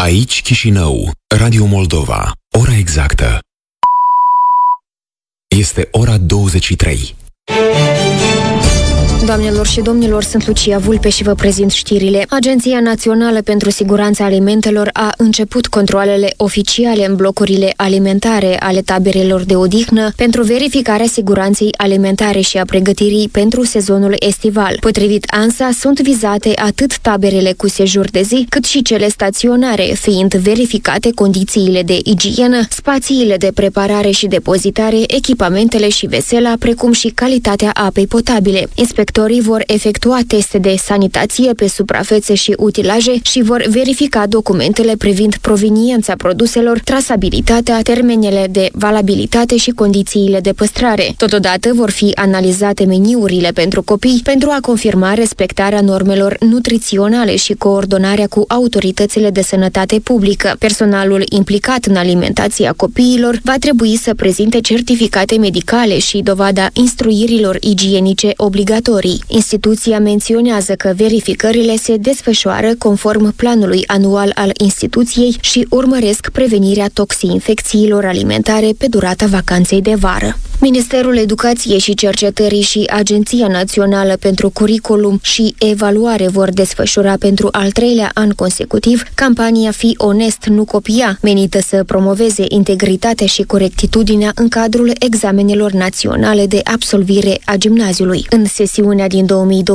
Aici Chișinău, Radio Moldova. Ora exactă este ora 23. Doamnelor și domnilor, sunt Lucia Vulpe și vă prezint știrile. Agenția Națională pentru Siguranța Alimentelor a început controalele oficiale în blocurile alimentare ale taberelor de odihnă pentru verificarea siguranței alimentare și a pregătirii pentru sezonul estival. Potrivit ANSA, sunt vizate atât taberele cu sejur de zi, cât și cele staționare, fiind verificate condițiile de igienă, spațiile de preparare și depozitare, echipamentele și vesela, precum și calitatea apei potabile. Inspectorii vor efectua teste de sanitație pe suprafețe și utilaje și vor verifica documentele privind proveniența produselor, trasabilitatea, termenele de valabilitate și condițiile de păstrare. Totodată vor fi analizate meniurile pentru copii pentru a confirma respectarea normelor nutriționale și coordonarea cu autoritățile de sănătate publică. Personalul implicat în alimentația copiilor va trebui să prezinte certificate medicale și dovada instruirilor igienice obligatorii. Instituția menționează că verificările se desfășoară conform planului anual al instituției și urmăresc prevenirea toxinfecțiilor alimentare pe durata vacanței de vară. Ministerul Educației și Cercetării și Agenția Națională pentru Curriculum și Evaluare vor desfășura pentru al 3-lea an consecutiv campania Fii onest, nu copia, menită să promoveze integritatea și corectitudinea în cadrul examenelor naționale de absolvire a gimnaziului. În sesiunea din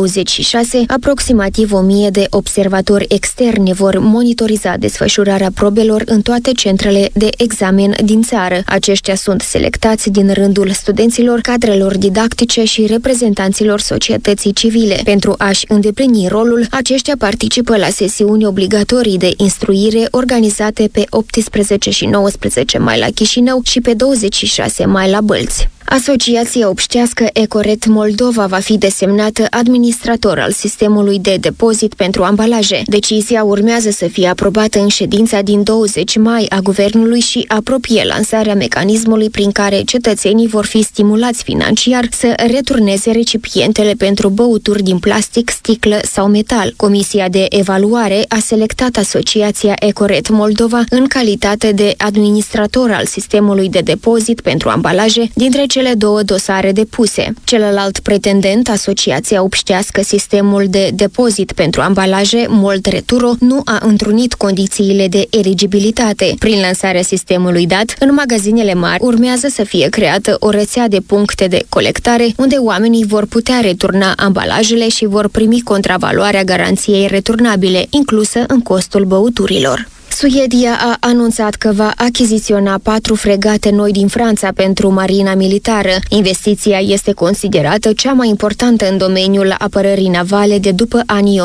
2026, aproximativ 1000 de observatori externi vor monitoriza desfășurarea probelor în toate centrele de examen din țară. Aceștia sunt selectați din rândul studenților, cadrelor didactice și reprezentanților societății civile. Pentru a-și îndeplini rolul, aceștia participă la sesiuni obligatorii de instruire organizate pe 18 și 19 mai la Chișinău și pe 26 mai la Bălți. Asociația Obștească Ecoret Moldova va fi desemnată administrator al sistemului de depozit pentru ambalaje. Decizia urmează să fie aprobată în ședința din 20 mai a Guvernului și apropie lansarea mecanismului prin care cetățenii vor fi stimulați financiar să returneze recipientele pentru băuturi din plastic, sticlă sau metal. Comisia de evaluare a selectat Asociația Ecoret Moldova în calitate de administrator al sistemului de depozit pentru ambalaje dintre cele două dosare depuse. Celălalt pretendent, Asociația Obștească Sistemul de Depozit pentru Ambalaje, Mold Returo, nu a întrunit condițiile de eligibilitate. Prin lansarea sistemului dat, în magazinele mari urmează să fie creată o rețea de puncte de colectare unde oamenii vor putea returna ambalajele și vor primi contravaloarea garanției returnabile, inclusă în costul băuturilor. Suedia a anunțat că va achiziționa 4 fregate noi din Franța pentru marina militară. Investiția este considerată cea mai importantă în domeniul apărării navale de după anii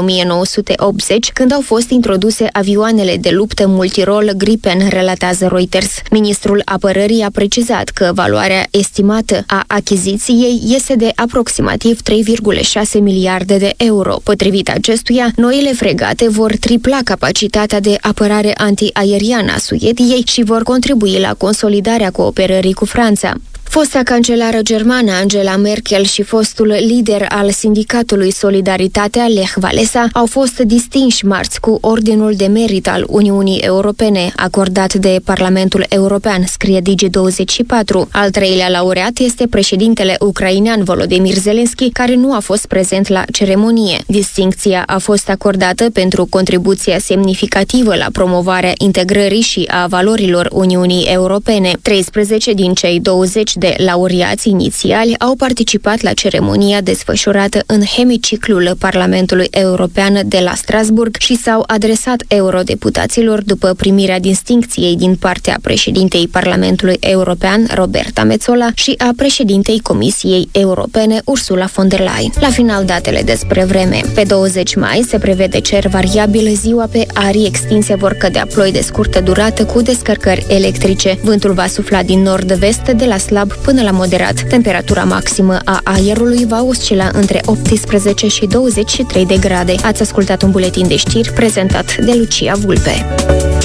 1980, când au fost introduse avioanele de luptă multirol Gripen, relatează Reuters. Ministrul apărării a precizat că valoarea estimată a achiziției este de aproximativ 3,6 miliarde de euro. Potrivit acestuia, noile fregate vor tripla capacitatea de apărare antiaeriană a Suediei și vor contribui la consolidarea cooperării cu Franța. Fosta cancelară germană Angela Merkel și fostul lider al sindicatului Solidaritatea, Lech Walesa, au fost distinși marți cu Ordinul de Merit al Uniunii Europene, acordat de Parlamentul European, scrie Digi24. Al 3-lea laureat este președintele ucrainean Volodymyr Zelensky, care nu a fost prezent la ceremonie. Distincția a fost acordată pentru contribuția semnificativă la promovarea integrării și a valorilor Uniunii Europene. 13 din cei 20 de laureați inițiali au participat la ceremonia desfășurată în hemiciclul Parlamentului European de la Strasburg și s-au adresat eurodeputaților după primirea distincției din partea președintei Parlamentului European, Roberta Metsola, și a președintei Comisiei Europene, Ursula von der Leyen. La final, datele despre vreme. Pe 20 mai se prevede cer variabil, ziua pe arii extinse vor cădea ploi de scurtă durată cu descărcări electrice. Vântul va sufla din nord-vest de la slab până la moderat. Temperatura maximă a aerului va oscila între 18 și 23 de grade. Ați ascultat un buletin de știri prezentat de Lucia Vulpe.